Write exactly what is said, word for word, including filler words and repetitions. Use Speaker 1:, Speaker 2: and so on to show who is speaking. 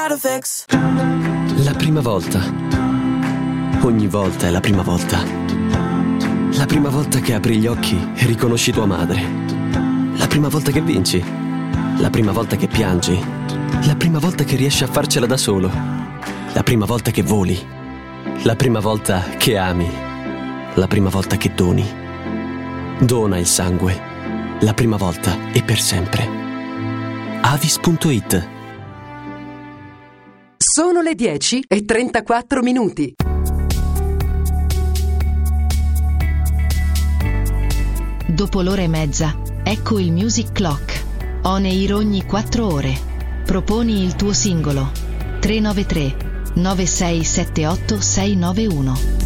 Speaker 1: side effects.
Speaker 2: La prima volta. Ogni volta è la prima volta. La prima volta che apri gli occhi e riconosci tua madre. La prima volta che vinci. La prima volta che piangi. La prima volta che riesci a farcela da solo. La prima volta che voli. La prima volta che ami. La prima volta che doni. Dona il sangue. La prima volta e per sempre. Avis punto it.
Speaker 3: Sono le dieci e trentaquattro minuti.
Speaker 4: Dopo l'ora e mezza, ecco il Music Clock. On air ogni quattro ore. Proponi il tuo singolo. tre nove tre nove sei sette otto sei nove uno.